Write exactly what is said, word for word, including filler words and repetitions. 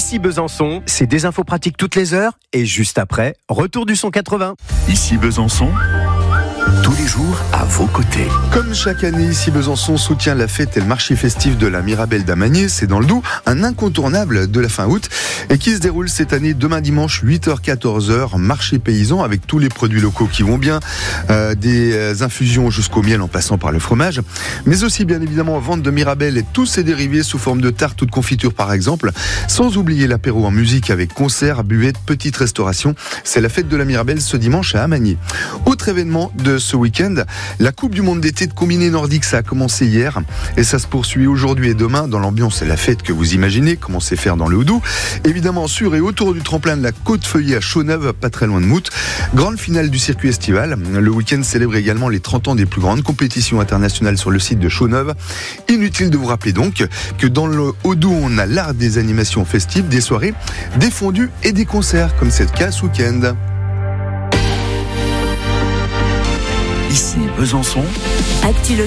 Ici Besançon, c'est des infos pratiques toutes les heures et juste après, retour du son quatre-vingts. Ici Besançon, tous les jours à vos côtés. Comme chaque année, ici Besançon soutient la fête et le marché festif de la Mirabelle d'Amagné, c'est dans le Doubs, un incontournable de la fin août et qui se déroule cette année demain dimanche huit heures quatorze heures, marché paysan avec tous les produits locaux qui vont bien, euh, des infusions jusqu'au miel en passant par le fromage, mais aussi bien évidemment vente de Mirabelle et tous ses dérivés sous forme de tarte ou de confiture par exemple, sans oublier l'apéro en musique avec concerts, buvettes, petite restauration. C'est la fête de la Mirabelle ce dimanche à Amagné. Autre événement de ce week-end, la Coupe du Monde d'été de combiné nordique, ça a commencé hier et ça se poursuit aujourd'hui et demain dans l'ambiance et la fête que vous imaginez, comment c'est faire dans le Haut-Doubs. Évidemment sur et autour du tremplin de la Côte-Feuillée à Chaux-Neuve, pas très loin de Mout. Grande finale du circuit estival. Le week-end célèbre également les trente ans des plus grandes compétitions internationales sur le site de Chaux-Neuve. Inutile de vous rappeler donc que dans le Haut-Doubs, on a l'art des animations festives, des soirées, des fondus et des concerts, comme c'est le cas ce week-end. Ici Besançon, Actu